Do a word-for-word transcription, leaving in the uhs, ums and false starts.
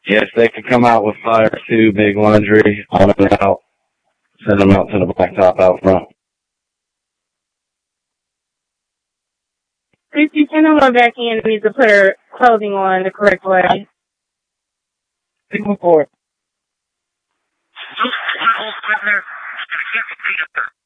Yes, they could come out with fire too, big laundry, on and out. Send them out to the blacktop out front. If you send them on back in, needs to put her clothing on the correct way. Signal four.